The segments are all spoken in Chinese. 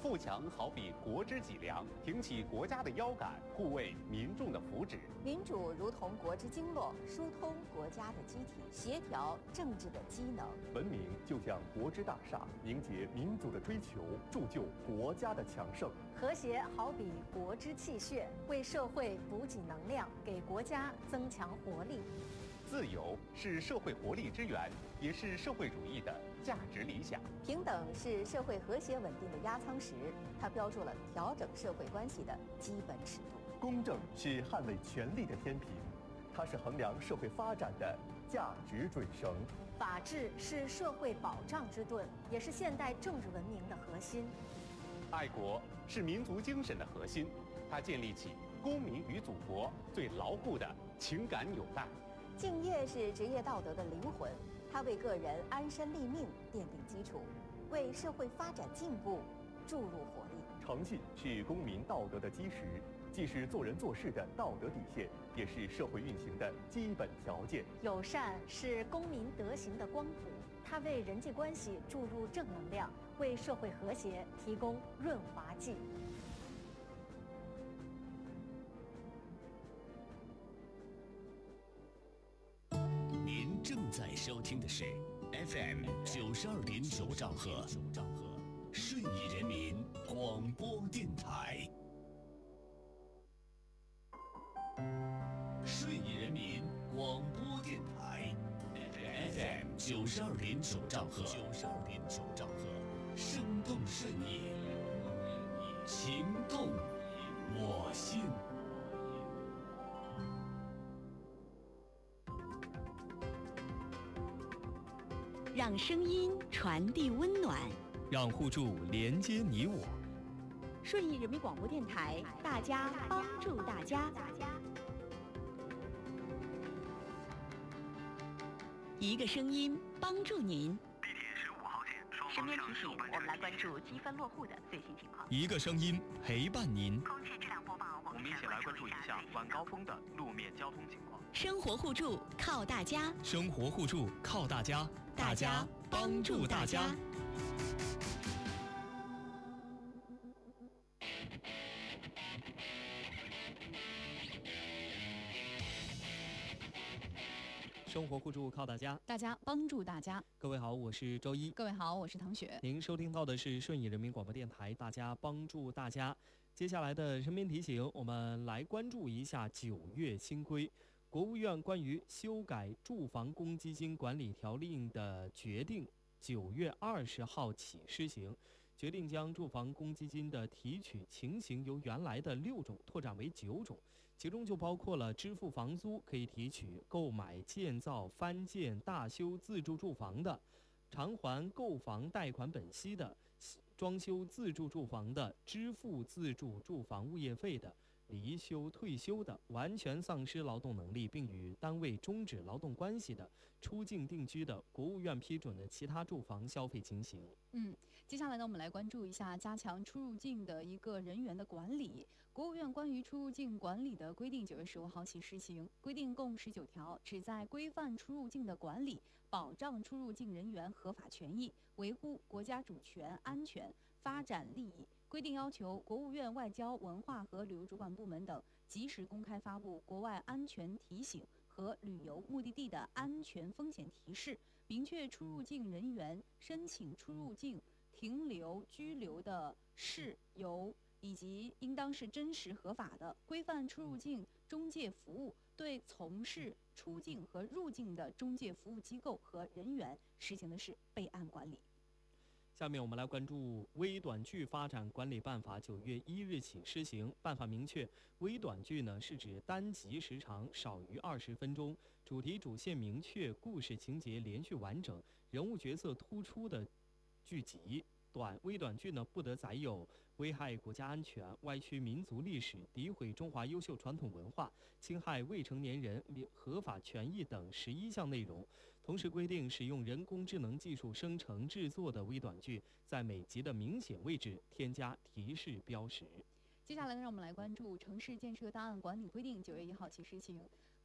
富强好比国之脊梁，挺起国家的腰杆，护卫民众的福祉。 民主如同国之经络，疏通国家的机体，协调政治的机能。 文明就像国之大厦，凝结民族的追求，铸就国家的强盛。 和谐好比国之气血，为社会补给能量，给国家增强活力。 自由是社会活力之源，也是社会主义的价值理想。 平等是社会和谐稳定的压舱石，它标注了调整社会关系的基本尺度。 公正是捍卫权利的天平，它是衡量社会发展的价值准绳。 法治是社会保障之盾，也是现代政治文明的核心。 爱国是民族精神的核心，它建立起公民与祖国最牢固的情感纽带。 敬业是职业道德的灵魂，它为个人安身立命奠定基础，为社会发展进步注入活力。 诚信是公民道德的基石，既是做人做事的道德底线，也是社会运行的基本条件。 友善是公民德行的光谱，它为人际关系注入正能量，为社会和谐提供润滑剂。 您正在收听的是 FM 92.9兆赫，顺义人民广播电台。顺义人民广播电台 FM 92.9兆赫，生动顺义，情动我心。 让声音传递温暖， 让互助连接你我。 顺义人民广播电台，大家帮助大家。一个声音帮助您。 地铁15号线双身边方向提醒，我们来关注积分落户的最新情况。 一个声音陪伴您。 空气质量播报，我们一起来关注一下晚高峰的路面交通情况。 生活互助靠大家， 生活互助靠大家，大家帮助大家。生活互助靠大家， 大家帮助大家。 各位好，我是周一。 各位好，我是唐雪。 您收听到的是顺义人民广播电台，大家帮助大家。接下来的身边提醒，我们来关注一下9月新规。国务院关于修改住房公积金管理条例的决定9月20号起施行，决定将住房公积金的提取情形由原来的6种拓展为9种，其中就包括了支付房租可以提取购买、建造、翻建、大修自住住房的，偿还购房贷款本息的，装修自住住房的，支付自住住房物业费的，离休退休的，完全丧失劳动能力并与单位终止劳动关系的，出境定居的，国务院批准的其他住房消费情形。 接下来呢，我们来关注一下加强出入境的一个人员的管理。国务院关于出入境管理的规定9月15号起施行，规定共19条，旨在规范出入境的管理，保障出入境人员合法权益，维护国家主权、安全、发展利益。规定要求国务院外交、文化和旅游主管部门等及时公开发布国外安全提醒和旅游目的地的安全风险提示，明确出入境人员申请出入境、停留、居留的事由，以及应当是真实合法的，规范出入境中介服务，对从事出境和入境的中介服务机构和人员实行的是备案管理。 下面我们来关注《微短剧发展管理办法》9月1日起施行。办法明确，微短剧呢是指单集时长少于20分钟，主题主线明确，故事情节连续完整，人物角色突出的剧集。微短剧呢不得载有危害国家安全、歪曲民族历史、诋毁中华优秀传统文化、侵害未成年人合法权益等11项内容。同时规定，使用人工智能技术生成制作的微短剧，在每集的明显位置添加提示标识。 接下来呢，让我们来关注《城市建设档案管理规定》9月1号起施行。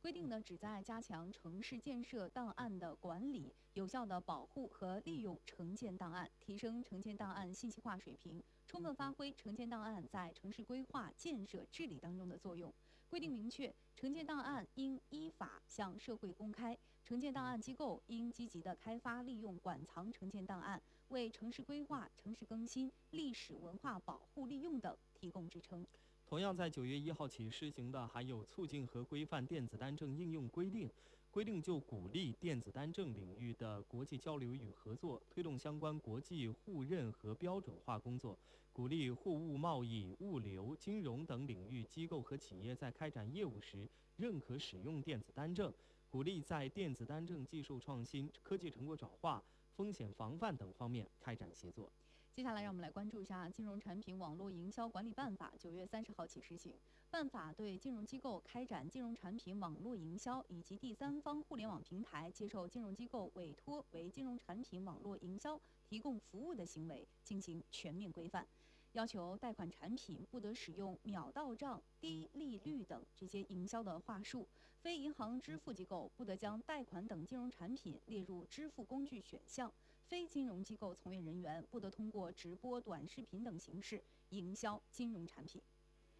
规定呢旨在加强城市建设档案的管理，有效地保护和利用城建档案，提升城建档案信息化水平，充分发挥城建档案在城市规划、建设、治理当中的作用。规定明确，城建档案应依法向社会公开，城建档案机构应积极地开发利用馆藏城建档案，为城市规划、城市更新、历史文化保护利用等提供支撑。 同样在9月1号起施行的还有促进和规范电子单证应用规定。规定就鼓励电子单证领域的国际交流与合作，推动相关国际互认和标准化工作，鼓励货物贸易、物流、金融等领域机构和企业在开展业务时认可使用电子单证，鼓励在电子单证技术创新、科技成果转化、风险防范等方面开展协作。 接下来，让我们来关注一下《金融产品网络营销管理办法》9月30号起施行。办法对金融机构开展金融产品网络营销以及第三方互联网平台接受金融机构委托为金融产品网络营销提供服务的行为进行全面规范，要求贷款产品不得使用秒到账、低利率等这些营销的话术，非银行支付机构不得将贷款等金融产品列入支付工具选项。非金融机构从业人员不得通过直播、短视频等形式营销金融产品。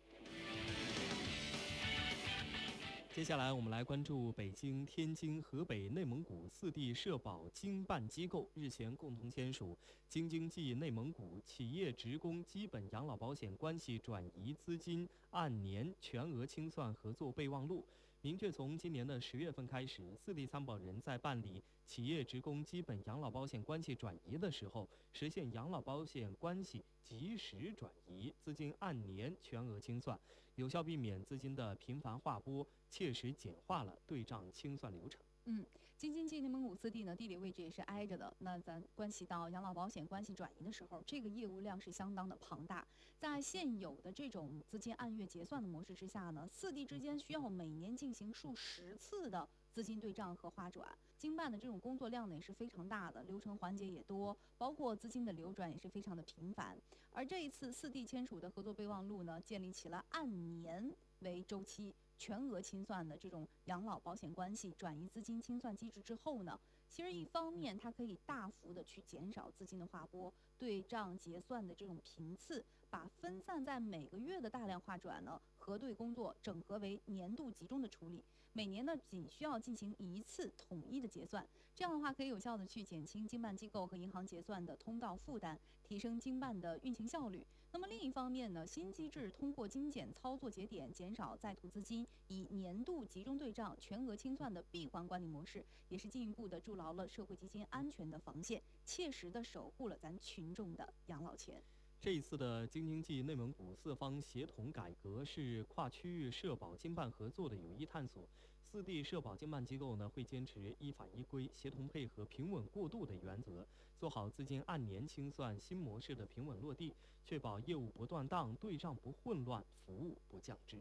接下来我们来关注北京、天津、河北、内蒙古4地社保经办机构日前共同签署《京津冀内蒙古企业职工基本养老保险关系转移资金按年全额清算合作备忘录》，明确从今年的10月份开始，4地参保人在办理企业职工基本养老保险关系转移的时候，实现养老保险关系及时转移，资金按年全额清算，有效避免资金的频繁划拨，切实简化了对账清算流程。 京津冀内蒙古4地呢，地理位置也是挨着的。那咱关系到养老保险关系转移的时候，这个业务量是相当的庞大。在现有的这种资金按月结算的模式之下呢，4地之间需要每年进行数十次的资金对账和划转，经办的这种工作量呢也是非常大的，流程环节也多，包括资金的流转也是非常的频繁。而这一次4地签署的合作备忘录呢，建立起了按年为周期全额清算的这种养老保险关系转移资金清算机制之后呢，其实一方面它可以大幅的去减少资金的划拨，对账结算的这种频次，把分散在每个月的大量划转呢核对工作整合为年度集中的处理，每年呢仅需要进行一次统一的结算，这样的话可以有效的去减轻经办机构和银行结算的通道负担，提升经办的运行效率。那么另一方面呢，新机制通过精简操作节点，减少在途资金，以年度集中对账全额清算的闭环管理模式，也是进一步的筑牢了社会基金安全的防线，切实的守护了咱群众的养老钱。 这一次的京津冀内蒙古4方协同改革是跨区域社保经办合作的有益探索。4地社保经办机构呢会坚持依法依规、协同配合、平稳过渡的原则，做好资金按年清算新模式的平稳落地，确保业务不断档、对账不混乱、服务不降质。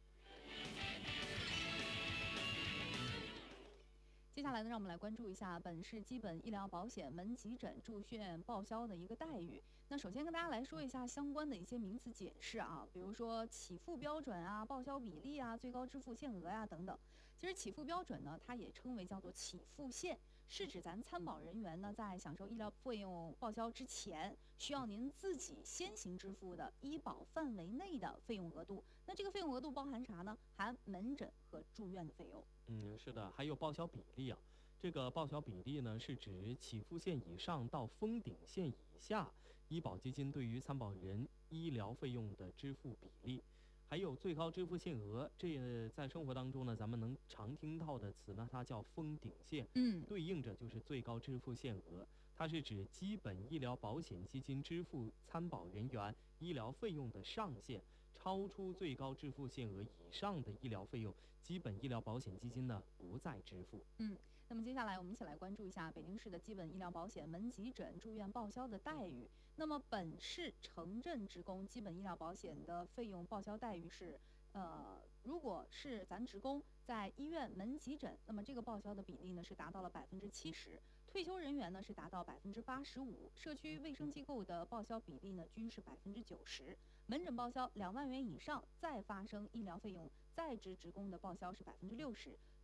接下来呢，让我们来关注一下本市基本医疗保险门急诊住院报销的一个待遇。那首先跟大家来说一下相关的一些名词解释啊，比如说起付标准啊、报销比例啊、最高支付限额呀等等。其实起付标准呢，它也称为叫做起付线，是指咱参保人员呢在享受医疗费用报销之前，需要您自己先行支付的医保范围内的费用额度。那这个费用额度包含啥呢？含门诊和住院的费用。 是的，还有报销比例啊。这个报销比例呢，是指起付线以上到封顶线以下，医保基金对于参保人医疗费用的支付比例。还有最高支付限额，这在生活当中呢，咱们能常听到的词呢，它叫封顶线，对应着就是最高支付限额。它是指基本医疗保险基金支付参保人员医疗费用的上限，超出最高支付限额以上的医疗费用，基本医疗保险基金呢不再支付。 那么接下来我们一起来关注一下北京市的基本医疗保险门急诊住院报销的待遇。那么本市城镇职工基本医疗保险的费用报销待遇是，如果是咱职工在医院门急诊，那么这个报销的比例呢是达到了70%，退休人员呢是达到85%，社区卫生机构的报销比例呢均是90%，门诊报销2万元以上再发生医疗费用，在职职工的报销是60%，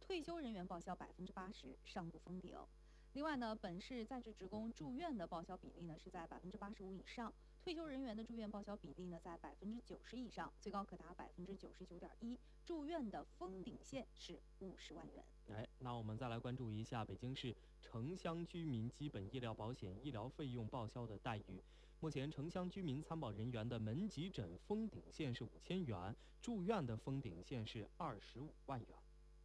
退休人员报销80%，上不封顶。另外呢，本市在职职工住院的报销比例呢是在85%以上，退休人员的住院报销比例呢在90%以上，最高可达99.1%。住院的封顶线是50万元。 那我们再来关注一下北京市城乡居民基本医疗保险医疗费用报销的待遇。目前，城乡居民参保人员的门急诊封顶线是5000元，住院的封顶线是25万元。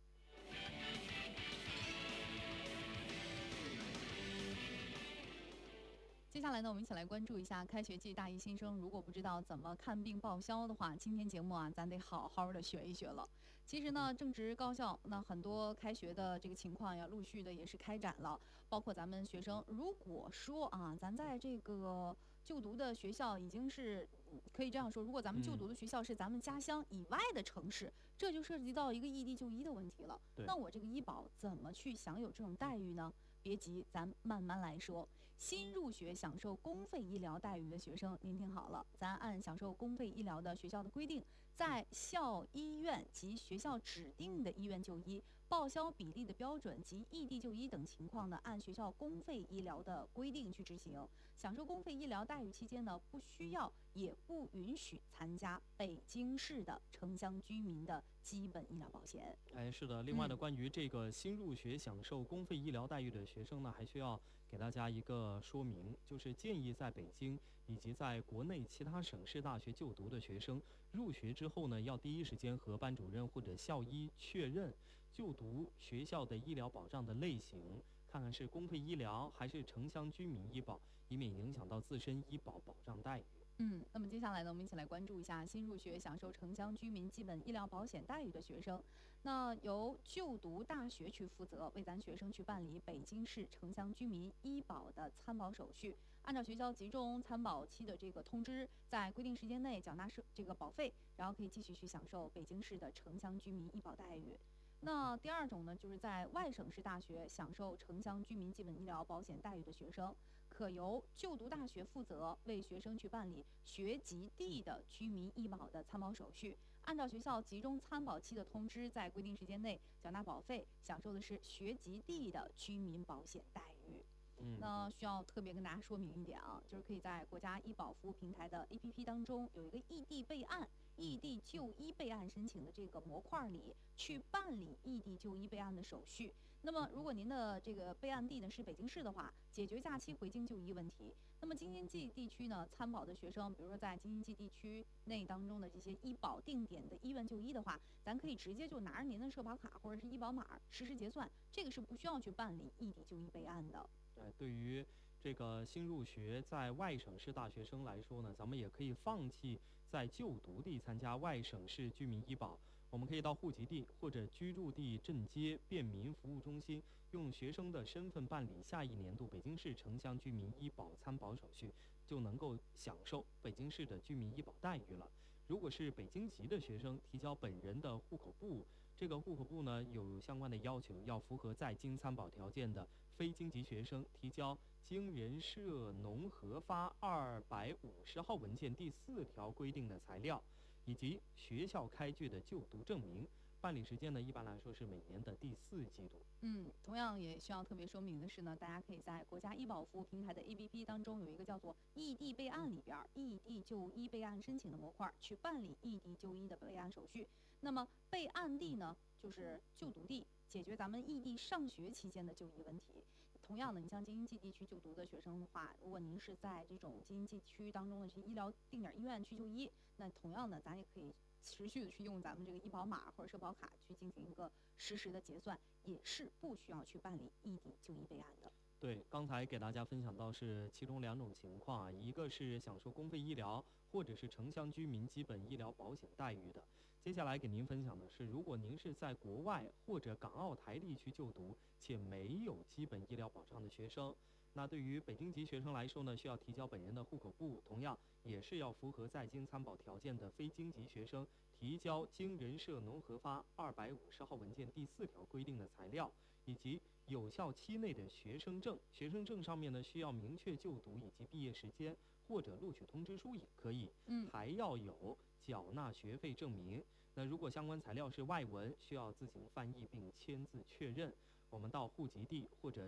接下来呢，我们一起来关注一下开学季大一新生如果不知道怎么看病报销的话，今天节目啊，咱得好好的学一学了。其实呢，正值高校，那很多开学的这个情况呀，陆续的也是开展了。包括咱们学生，如果说啊，咱在这个就读的学校已经是可以这样说，如果咱们就读的学校是咱们家乡以外的城市，这就涉及到一个异地就医的问题了。那我这个医保怎么去享有这种待遇呢？别急，咱慢慢来说。新入学享受公费医疗待遇的学生，您听好了，咱按享受公费医疗的学校的规定，在校医院及学校指定的医院就医，报销比例的标准及异地就医等情况呢，按学校公费医疗的规定去执行。享受公费医疗待遇期间呢，不需要也不允许参加北京市的城乡居民的基本医疗保险。 是的。另外呢，关于这个新入学享受公费医疗待遇的学生呢，还需要给大家一个说明，就是建议在北京以及在国内其他省市大学就读的学生，入学之后呢，要第一时间和班主任或者校医确认就读学校的医疗保障的类型，看看是公费医疗还是城乡居民医保，以免影响到自身医保保障待遇。 那么接下来呢，我们一起来关注一下新入学享受城乡居民基本医疗保险待遇的学生。那由就读大学去负责为咱学生去办理北京市城乡居民医保的参保手续，按照学校集中参保期的这个通知，在规定时间内缴纳这个保费，然后可以继续去享受北京市的城乡居民医保待遇。那第二种呢，就是在外省市大学享受城乡居民基本医疗保险待遇的学生，可由就读大学负责为学生去办理学籍地的居民医保的参保手续，按照学校集中参保期的通知，在规定时间内缴纳保费，享受的是学籍地的居民保险待遇。那需要特别跟大家说明一点啊，就是可以在国家医保服务平台的 APP 当中有一个异地备案、异地就医备案申请的这个模块里去办理异地就医备案的手续。那么如果您的这个备案地呢是北京市的话，解决假期回京就医问题。那么京津冀地区呢参保的学生，比如说在京津冀地区内当中的这些医保定点的医院就医的话，咱可以直接就拿着您的社保卡或者是医保码实时结算，这个是不需要去办理异地就医备案的。 对于这个新入学在外省市大学生来说呢，咱们也可以放弃在就读地参加外省市居民医保，我们可以到户籍地或者居住地镇街便民服务中心，用学生的身份办理下一年度北京市城乡居民医保参保手续，就能够享受北京市的居民医保待遇了。如果是北京籍的学生，提交本人的户口簿，这个户口簿呢有相关的要求，要符合在京参保条件的非京籍学生提交经人社农核发250号文件第4条规定的材料，以及学校开具的就读证明。办理时间呢，一般来说是每年的第4季度。 同样也需要特别说明的是呢，大家可以在国家医保服务平台的 APP 当中有一个叫做异地备案里边异地就医备案申请的模块，去办理异地就医的备案手续。那么备案地呢，就是就读地，解决咱们异地上学期间的就医问题。同样的，你像京津冀地区就读的学生的话，如果您是在这种京津冀区当中的这医疗定点医院去就医，那同样的咱也可以持续的去用咱们这个医保码或者社保卡去进行一个实时的结算，也是不需要去办理异地就医备案的。 对，刚才给大家分享到是其中2种情况啊，一个是享受公费医疗或者是城乡居民基本医疗保险待遇的。接下来给您分享的是，如果您是在国外或者港澳台地区就读且没有基本医疗保障的学生，那对于北京籍学生来说呢，需要提交本人的户口簿，同样也是要符合在京参保条件的非京籍学生提交经人社农核发250号文件第4条规定的材料，以及有效期内的学生证。学生证上面呢需要明确就读以及毕业时间，或者录取通知书也可以。还要有缴纳学费证明。 那如果相关材料是外文，需要自行翻译并签字确认。我们到户籍地或者